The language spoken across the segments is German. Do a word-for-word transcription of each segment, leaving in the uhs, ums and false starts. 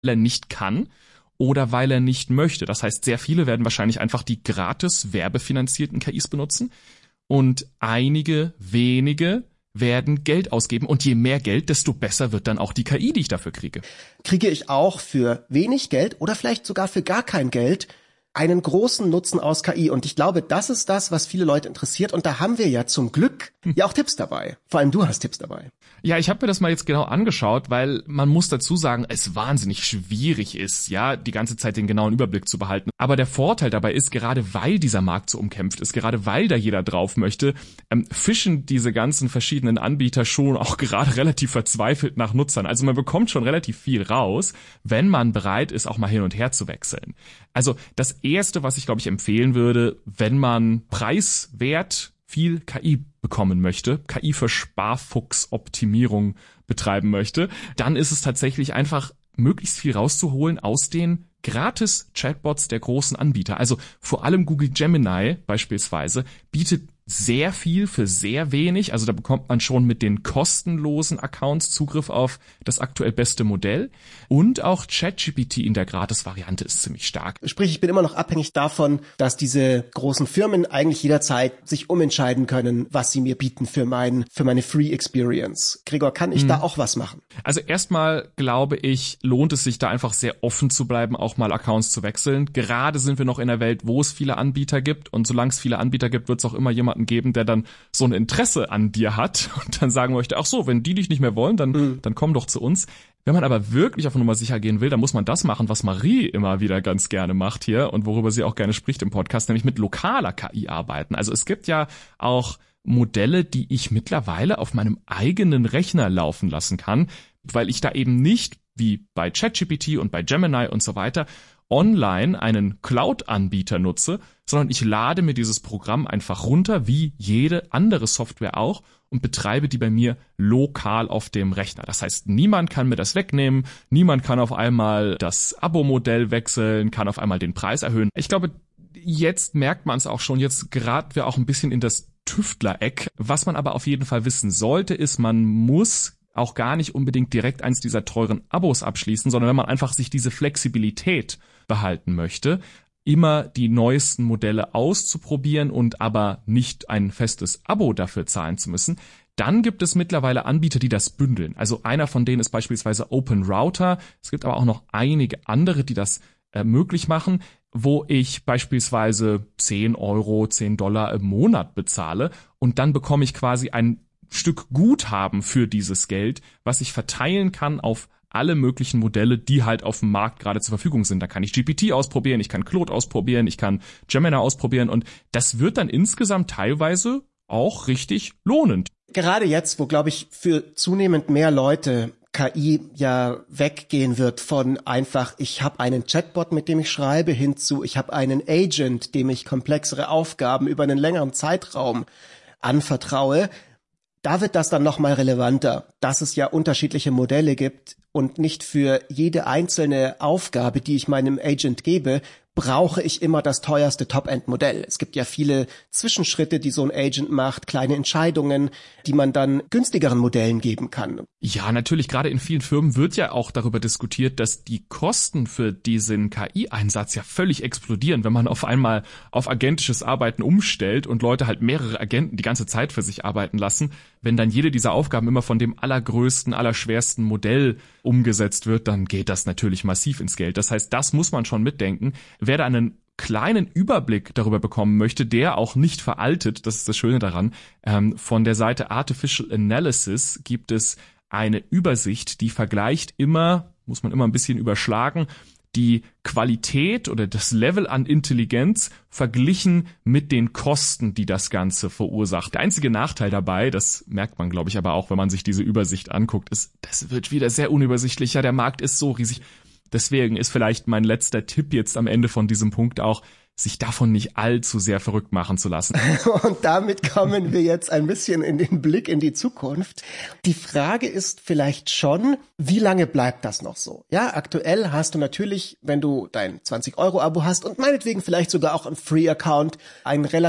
er nicht kann oder weil er nicht möchte. Das heißt, sehr viele werden wahrscheinlich einfach die gratis werbefinanzierten K Is benutzen und einige wenige werden Geld ausgeben und je mehr Geld, desto besser wird dann auch die K I, die ich dafür kriege. Kriege ich auch für wenig Geld oder vielleicht sogar für gar kein Geld einen großen Nutzen aus K I. Und ich glaube, das ist das, was viele Leute interessiert. Und da haben wir ja zum Glück ja auch Tipps dabei. Vor allem du hast Tipps dabei. Ja, ich habe mir das mal jetzt genau angeschaut, weil man muss dazu sagen, es wahnsinnig schwierig ist, ja, die ganze Zeit den genauen Überblick zu behalten. Aber der Vorteil dabei ist, gerade weil dieser Markt so umkämpft ist, gerade weil da jeder drauf möchte, ähm, fischen diese ganzen verschiedenen Anbieter schon auch gerade relativ verzweifelt nach Nutzern. Also man bekommt schon relativ viel raus, wenn man bereit ist, auch mal hin und her zu wechseln. Also das Erste, was ich, glaube ich, empfehlen würde, wenn man preiswert viel K I bekommen möchte, K I für Sparfuchsoptimierung betreiben möchte, dann ist es tatsächlich einfach, möglichst viel rauszuholen aus den Gratis-Chatbots der großen Anbieter. Also vor allem Google Gemini beispielsweise bietet sehr viel für sehr wenig. Also da bekommt man schon mit den kostenlosen Accounts Zugriff auf das aktuell beste Modell. Und auch ChatGPT in der Gratis-Variante ist ziemlich stark. Sprich, ich bin immer noch abhängig davon, dass diese großen Firmen eigentlich jederzeit sich umentscheiden können, was sie mir bieten für mein, für meine Free Experience. Gregor, kann ich hm. da auch was machen? Also erstmal glaube ich, lohnt es sich da einfach sehr offen zu bleiben, auch mal Accounts zu wechseln. Gerade sind wir noch in einer Welt, wo es viele Anbieter gibt. Und solange es viele Anbieter gibt, wird es auch immer jemanden geben, der dann so ein Interesse an dir hat und dann sagen möchte, ach so, wenn die dich nicht mehr wollen, dann, mhm. dann komm doch zu uns. Wenn man aber wirklich auf Nummer sicher gehen will, dann muss man das machen, was Marie immer wieder ganz gerne macht hier und worüber sie auch gerne spricht im Podcast, nämlich mit lokaler K I arbeiten. Also es gibt ja auch Modelle, die ich mittlerweile auf meinem eigenen Rechner laufen lassen kann, weil ich da eben nicht, wie bei ChatGPT und bei Gemini und so weiter, online einen Cloud-Anbieter nutze, sondern ich lade mir dieses Programm einfach runter, wie jede andere Software auch, und betreibe die bei mir lokal auf dem Rechner. Das heißt, niemand kann mir das wegnehmen, niemand kann auf einmal das Abo-Modell wechseln, kann auf einmal den Preis erhöhen. Ich glaube, jetzt merkt man es auch schon, jetzt geraten wir auch ein bisschen in das Tüftler-Eck. Was man aber auf jeden Fall wissen sollte, ist, man muss auch gar nicht unbedingt direkt eins dieser teuren Abos abschließen, sondern wenn man einfach sich diese Flexibilität behalten möchte, immer die neuesten Modelle auszuprobieren und aber nicht ein festes Abo dafür zahlen zu müssen, dann gibt es mittlerweile Anbieter, die das bündeln. Also einer von denen ist beispielsweise OpenRouter. Es gibt aber auch noch einige andere, die das äh, möglich machen, wo ich beispielsweise zehn Euro, zehn Dollar im Monat bezahle und dann bekomme ich quasi ein Stück Guthaben für dieses Geld, was ich verteilen kann auf alle möglichen Modelle, die halt auf dem Markt gerade zur Verfügung sind. Da kann ich G P T ausprobieren, ich kann Claude ausprobieren, ich kann Gemini ausprobieren und das wird dann insgesamt teilweise auch richtig lohnend. Gerade jetzt, wo, glaube ich, für zunehmend mehr Leute K I ja weggehen wird von einfach, ich habe einen Chatbot, mit dem ich schreibe, hinzu, ich habe einen Agent, dem ich komplexere Aufgaben über einen längeren Zeitraum anvertraue, da wird das dann nochmal relevanter, dass es ja unterschiedliche Modelle gibt und nicht für jede einzelne Aufgabe, die ich meinem Agent gebe, brauche ich immer das teuerste Top-End-Modell. Es gibt ja viele Zwischenschritte, die so ein Agent macht, kleine Entscheidungen, die man dann günstigeren Modellen geben kann. Ja, natürlich, gerade in vielen Firmen wird ja auch darüber diskutiert, dass die Kosten für diesen K I-Einsatz ja völlig explodieren, wenn man auf einmal auf agentisches Arbeiten umstellt und Leute halt mehrere Agenten die ganze Zeit für sich arbeiten lassen. Wenn dann jede dieser Aufgaben immer von dem allergrößten, allerschwersten Modell umgesetzt wird, dann geht das natürlich massiv ins Geld. Das heißt, das muss man schon mitdenken. Wer da einen kleinen Überblick darüber bekommen möchte, der auch nicht veraltet, das ist das Schöne daran, ähm, von der Seite Artificial Analysis gibt es eine Übersicht, die vergleicht immer, muss man immer ein bisschen überschlagen, die Qualität oder das Level an Intelligenz verglichen mit den Kosten, die das Ganze verursacht. Der einzige Nachteil dabei, das merkt man, glaube ich, aber auch, wenn man sich diese Übersicht anguckt, ist, das wird wieder sehr unübersichtlich. Ja, der Markt ist so riesig. Deswegen ist vielleicht mein letzter Tipp jetzt am Ende von diesem Punkt auch, sich davon nicht allzu sehr verrückt machen zu lassen. Und damit kommen wir jetzt ein bisschen in den Blick in die Zukunft. Die Frage ist vielleicht schon, wie lange bleibt das noch so? Ja, aktuell hast du natürlich, wenn du dein zwanzig Euro Abo hast und meinetwegen vielleicht sogar auch ein Free-Account, ein relativ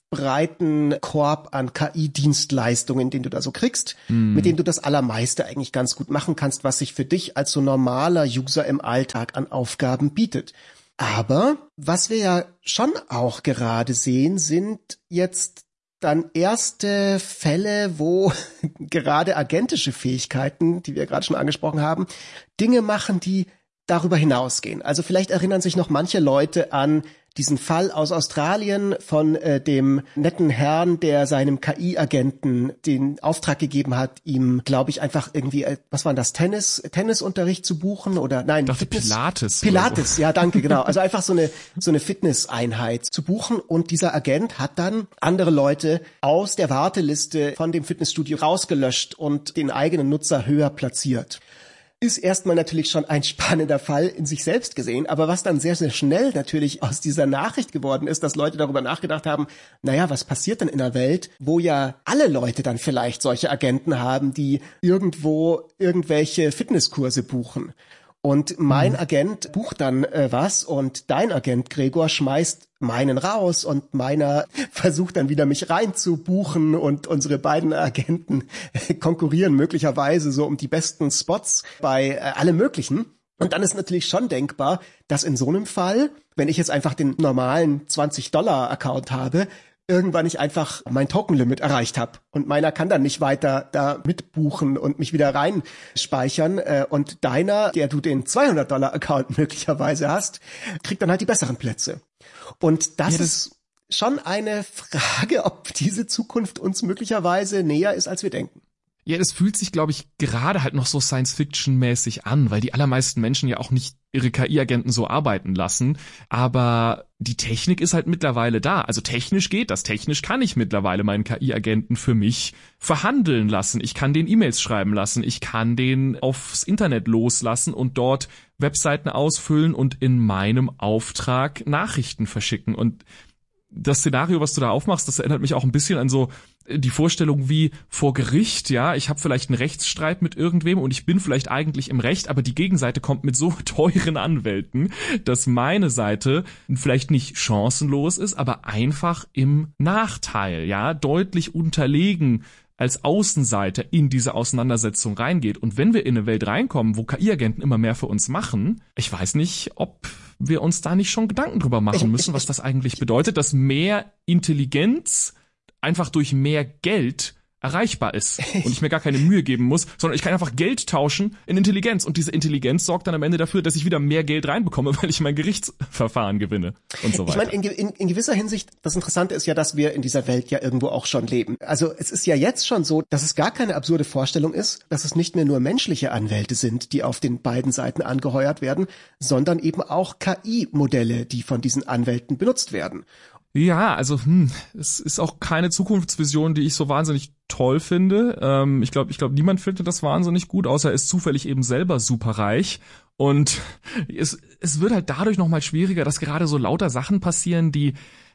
breiten Korb an K I-Dienstleistungen, den du da so kriegst, mm. mit denen du das Allermeiste eigentlich ganz gut machen kannst, was sich für dich als so normaler User im Alltag an Aufgaben bietet. Aber was wir ja schon auch gerade sehen, sind jetzt dann erste Fälle, wo gerade agentische Fähigkeiten, die wir gerade schon angesprochen haben, Dinge machen, die darüber hinausgehen. Also vielleicht erinnern sich noch manche Leute an diesen Fall aus Australien von äh, dem netten Herrn, der seinem K I-Agenten den Auftrag gegeben hat, ihm, glaube ich, einfach irgendwie, äh, was war das, Tennis, Tennisunterricht zu buchen oder nein, ich dachte Fitness, Pilates. Pilates, so. Ja, danke, genau. Also einfach so eine so eine Fitnesseinheit zu buchen und dieser Agent hat dann andere Leute aus der Warteliste von dem Fitnessstudio rausgelöscht und den eigenen Nutzer höher platziert. Ist erstmal natürlich schon ein spannender Fall in sich selbst gesehen, aber was dann sehr, sehr schnell natürlich aus dieser Nachricht geworden ist, dass Leute darüber nachgedacht haben, naja, was passiert denn in einer Welt, wo ja alle Leute dann vielleicht solche Agenten haben, die irgendwo irgendwelche Fitnesskurse buchen. Und mein mhm. Agent bucht dann äh, was und dein Agent, Gregor, schmeißt meinen raus und meiner versucht dann wieder mich reinzubuchen und unsere beiden Agenten konkurrieren möglicherweise so um die besten Spots bei äh, allem Möglichen. Und dann ist natürlich schon denkbar, dass in so einem Fall, wenn ich jetzt einfach den normalen zwanzig-Dollar-Account habe, irgendwann ich einfach mein Token-Limit erreicht habe. Und meiner kann dann nicht weiter da mitbuchen und mich wieder reinspeichern. Und deiner, der du den zweihundert-Dollar-Account möglicherweise hast, kriegt dann halt die besseren Plätze. Und das, ja, das ist schon eine Frage, ob diese Zukunft uns möglicherweise näher ist, als wir denken. Ja, das fühlt sich, glaube ich, gerade halt noch so Science-Fiction-mäßig an, weil die allermeisten Menschen ja auch nicht ihre K I-Agenten so arbeiten lassen. Aber die Technik ist halt mittlerweile da. Also technisch geht das. Technisch kann ich mittlerweile meinen K I-Agenten für mich verhandeln lassen. Ich kann den E-Mails schreiben lassen. Ich kann den aufs Internet loslassen und dort Webseiten ausfüllen und in meinem Auftrag Nachrichten verschicken. Und das Szenario, was du da aufmachst, das erinnert mich auch ein bisschen an so die Vorstellung wie vor Gericht, ja, ich habe vielleicht einen Rechtsstreit mit irgendwem und ich bin vielleicht eigentlich im Recht, aber die Gegenseite kommt mit so teuren Anwälten, dass meine Seite vielleicht nicht chancenlos ist, aber einfach im Nachteil, ja, deutlich unterlegen als Außenseiter in diese Auseinandersetzung reingeht. Und wenn wir in eine Welt reinkommen, wo K I-Agenten immer mehr für uns machen, ich weiß nicht, ob wir uns da nicht schon Gedanken drüber machen müssen, was das eigentlich bedeutet, dass mehr Intelligenz einfach durch mehr Geld erreichbar ist und ich mir gar keine Mühe geben muss, sondern ich kann einfach Geld tauschen in Intelligenz und diese Intelligenz sorgt dann am Ende dafür, dass ich wieder mehr Geld reinbekomme, weil ich mein Gerichtsverfahren gewinne und so weiter. Ich meine, in, in, in gewisser Hinsicht, das Interessante ist ja, dass wir in dieser Welt ja irgendwo auch schon leben. Also es ist ja jetzt schon so, dass es gar keine absurde Vorstellung ist, dass es nicht mehr nur menschliche Anwälte sind, die auf den beiden Seiten angeheuert werden, sondern eben auch K I-Modelle, die von diesen Anwälten benutzt werden. Ja, also hm, es ist auch keine Zukunftsvision, die ich so wahnsinnig toll finde. Ähm, ich glaube, ich glaube, niemand findet das wahnsinnig gut, außer er ist zufällig eben selber superreich. Und es, es wird halt dadurch nochmal schwieriger, dass gerade so lauter Sachen passieren, die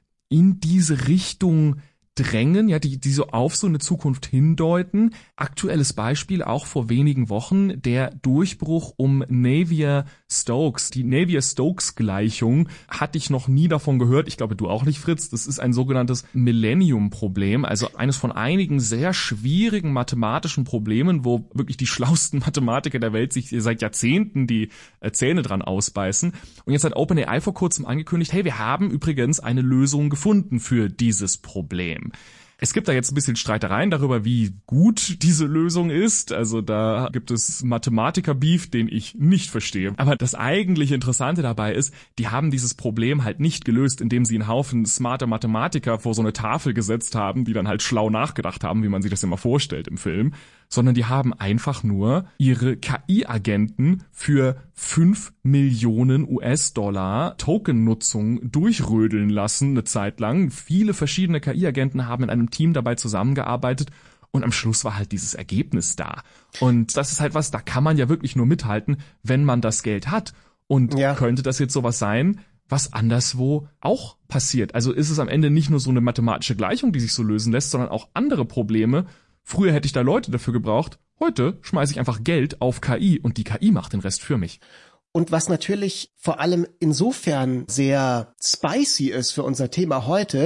in diese Richtung drängen, ja, die, die so auf so eine Zukunft hindeuten. Aktuelles Beispiel auch vor wenigen Wochen, der Durchbruch um Navier-Stokes. Die Navier-Stokes-Gleichung hatte ich noch nie davon gehört. Ich glaube, du auch nicht, Fritz. Das ist ein sogenanntes Millennium-Problem, also eines von einigen sehr schwierigen mathematischen Problemen, wo wirklich die schlauesten Mathematiker der Welt sich seit Jahrzehnten die Zähne dran ausbeißen. Und jetzt hat OpenAI vor kurzem angekündigt, hey, wir haben übrigens eine Lösung gefunden für dieses Problem. Es gibt da jetzt ein bisschen Streitereien darüber, wie gut diese Lösung ist. Also da gibt es Mathematiker-Beef, den ich nicht verstehe. Aber das eigentlich Interessante dabei ist, die haben dieses Problem halt nicht gelöst, indem sie einen Haufen smarter Mathematiker vor so eine Tafel gesetzt haben, die dann halt schlau nachgedacht haben, wie man sich das immer vorstellt im Film, sondern die haben einfach nur ihre K I-Agenten für fünf Millionen U S-Dollar Token-Nutzung durchrödeln lassen eine Zeit lang. Viele verschiedene K I-Agenten haben in einem Team dabei zusammengearbeitet und am Schluss war halt dieses Ergebnis da. Und das ist halt was, da kann man ja wirklich nur mithalten, wenn man das Geld hat. Und ja. Könnte das jetzt sowas sein, was anderswo auch passiert? Also ist es am Ende nicht nur so eine mathematische Gleichung, die sich so lösen lässt, sondern auch andere Probleme. Früher hätte ich da Leute dafür gebraucht. Heute schmeiße ich einfach Geld auf K I und die K I macht den Rest für mich. Und was natürlich vor allem insofern sehr spicy ist für unser Thema heute,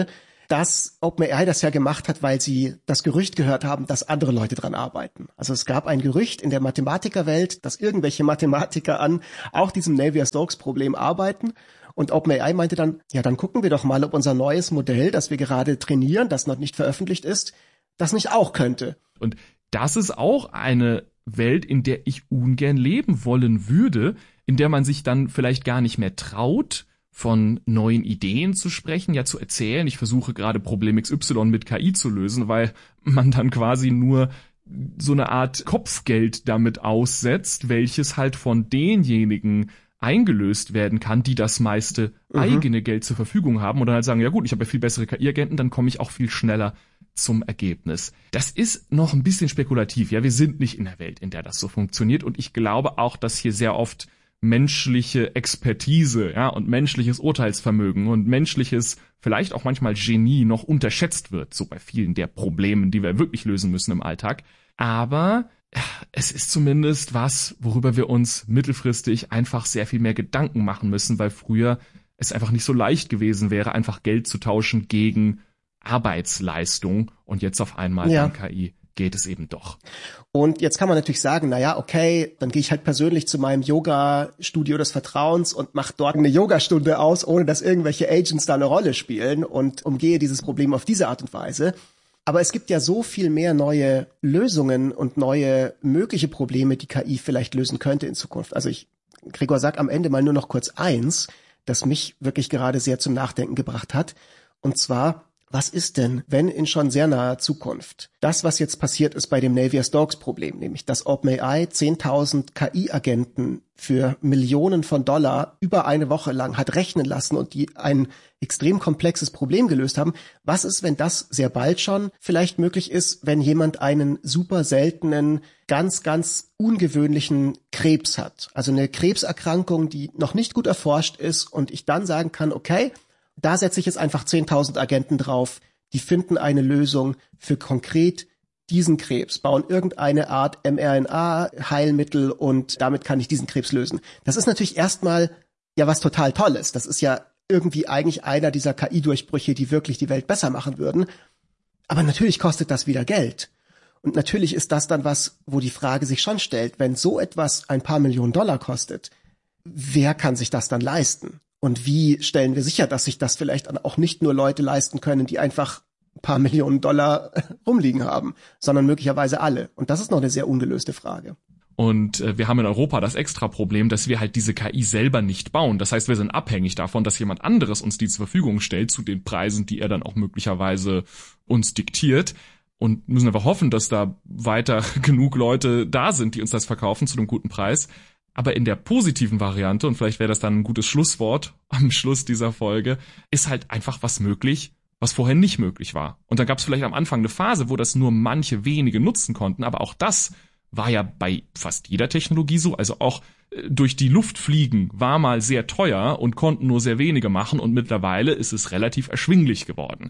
dass OpenAI das ja gemacht hat, weil sie das Gerücht gehört haben, dass andere Leute dran arbeiten. Also es gab ein Gerücht in der Mathematikerwelt, dass irgendwelche Mathematiker an auch diesem Navier-Stokes-Problem arbeiten. Und OpenAI meinte dann, ja, dann gucken wir doch mal, ob unser neues Modell, das wir gerade trainieren, das noch nicht veröffentlicht ist, das nicht auch könnte. Und das ist auch eine Welt, in der ich ungern leben wollen würde, in der man sich dann vielleicht gar nicht mehr traut, von neuen Ideen zu sprechen, ja zu erzählen. Ich versuche gerade Problem X Y mit K I zu lösen, weil man dann quasi nur so eine Art Kopfgeld damit aussetzt, welches halt von denjenigen eingelöst werden kann, die das meiste mhm. eigene Geld zur Verfügung haben und dann halt sagen, ja gut, ich habe ja viel bessere K I-Agenten, dann komme ich auch viel schneller zum Ergebnis. Das ist noch ein bisschen spekulativ. Ja, wir sind nicht in der Welt, in der das so funktioniert und ich glaube auch, dass hier sehr oft menschliche Expertise, ja, und menschliches Urteilsvermögen und menschliches, vielleicht auch manchmal Genie noch unterschätzt wird, so bei vielen der Problemen, die wir wirklich lösen müssen im Alltag. Aber es ist zumindest was, worüber wir uns mittelfristig einfach sehr viel mehr Gedanken machen müssen, weil früher es einfach nicht so leicht gewesen wäre, einfach Geld zu tauschen gegen Arbeitsleistung und jetzt auf einmal ja. dank K I geht es eben doch. Und jetzt kann man natürlich sagen, na ja, okay, dann gehe ich halt persönlich zu meinem Yoga-Studio des Vertrauens und mache dort eine Yogastunde aus, ohne dass irgendwelche Agents da eine Rolle spielen und umgehe dieses Problem auf diese Art und Weise. Aber es gibt ja so viel mehr neue Lösungen und neue mögliche Probleme, die K I vielleicht lösen könnte in Zukunft. Also ich, Gregor, sag am Ende mal nur noch kurz eins, das mich wirklich gerade sehr zum Nachdenken gebracht hat. Und zwar, was ist denn, wenn in schon sehr naher Zukunft das, was jetzt passiert ist bei dem Navier-Stokes-Problem, nämlich dass OpenAI zehntausend K I-Agenten für Millionen von Dollar über eine Woche lang hat rechnen lassen und die ein extrem komplexes Problem gelöst haben. Was ist, wenn das sehr bald schon vielleicht möglich ist, wenn jemand einen super seltenen, ganz, ganz ungewöhnlichen Krebs hat? Also eine Krebserkrankung, die noch nicht gut erforscht ist und ich dann sagen kann, okay, da setze ich jetzt einfach zehntausend Agenten drauf, die finden eine Lösung für konkret diesen Krebs, bauen irgendeine Art M R N A-Heilmittel und damit kann ich diesen Krebs lösen. Das ist natürlich erstmal ja was total Tolles. Das ist ja irgendwie eigentlich einer dieser K I-Durchbrüche, die wirklich die Welt besser machen würden. Aber natürlich kostet das wieder Geld. Und natürlich ist das dann was, wo die Frage sich schon stellt, wenn so etwas ein paar Millionen Dollar kostet, wer kann sich das dann leisten? Und wie stellen wir sicher, dass sich das vielleicht auch nicht nur Leute leisten können, die einfach ein paar Millionen Dollar rumliegen haben, sondern möglicherweise alle? Und das ist noch eine sehr ungelöste Frage. Und äh, wir haben in Europa das Extra-Problem, dass wir halt diese K I selber nicht bauen. Das heißt, wir sind abhängig davon, dass jemand anderes uns die zur Verfügung stellt, zu den Preisen, die er dann auch möglicherweise uns diktiert. Und müssen einfach hoffen, dass da weiter genug Leute da sind, die uns das verkaufen zu einem guten Preis. Aber in der positiven Variante, und vielleicht wäre das dann ein gutes Schlusswort am Schluss dieser Folge, ist halt einfach was möglich, was vorher nicht möglich war. Und dann gab es vielleicht am Anfang eine Phase, wo das nur manche wenige nutzen konnten, aber auch das war ja bei fast jeder Technologie so. Also auch äh, durch die Luft fliegen war mal sehr teuer und konnten nur sehr wenige machen und mittlerweile ist es relativ erschwinglich geworden.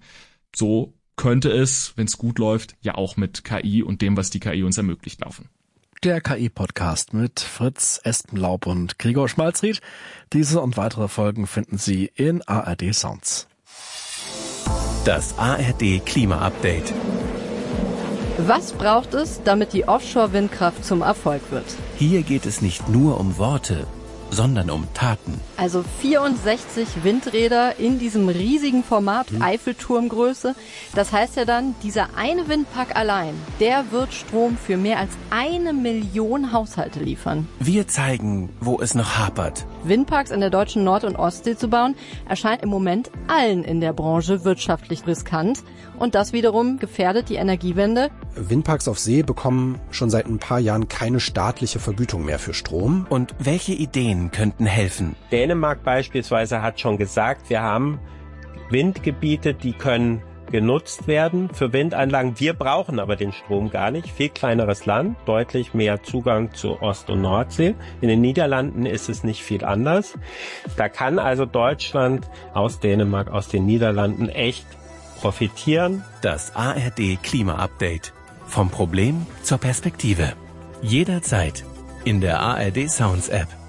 So könnte es, wenn es gut läuft, ja auch mit K I und dem, was die K I uns ermöglicht, laufen. Der K I-Podcast mit Fritz Espenlaub und Gregor Schmalzried. Diese und weitere Folgen finden Sie in A R D Sounds. Das A R D Klima-Update. Was braucht es, damit die Offshore-Windkraft zum Erfolg wird? Hier geht es nicht nur um Worte, sondern um Taten. Also vierundsechzig Windräder in diesem riesigen Format, hm. Eiffelturmgröße. Das heißt ja dann, dieser eine Windpark allein, der wird Strom für mehr als eine Million Haushalte liefern. Wir zeigen, wo es noch hapert. Windparks in der deutschen Nord- und Ostsee zu bauen, erscheint im Moment allen in der Branche wirtschaftlich riskant. Und das wiederum gefährdet die Energiewende. Windparks auf See bekommen schon seit ein paar Jahren keine staatliche Vergütung mehr für Strom. Und welche Ideen könnten helfen? Dänemark beispielsweise hat schon gesagt, wir haben Windgebiete, die können genutzt werden für Windanlagen. Wir brauchen aber den Strom gar nicht. Viel kleineres Land, deutlich mehr Zugang zu Ost- und Nordsee. In den Niederlanden ist es nicht viel anders. Da kann also Deutschland aus Dänemark, aus den Niederlanden echt profitieren. Das A R D Klima-Update. Vom Problem zur Perspektive. Jederzeit in der A R D Sounds App.